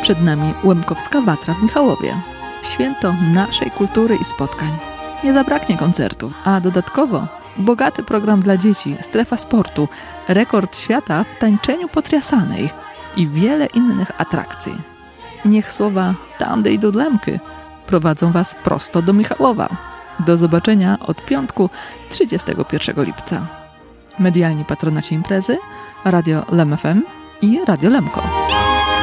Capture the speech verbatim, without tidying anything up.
Przed nami Łemkowska Watra w Michałowie. Święto naszej kultury i spotkań. Nie zabraknie koncertów, a dodatkowo bogaty program dla dzieci, strefa sportu, rekord świata w tańczeniu potriasanej i wiele innych atrakcji. Niech słowa Tandy i Dudlemky prowadzą Was prosto do Michałowa. Do zobaczenia od piątku trzydziestego pierwszego lipca. Medialni patronaci imprezy Radio Lem F M i Radio Lemko.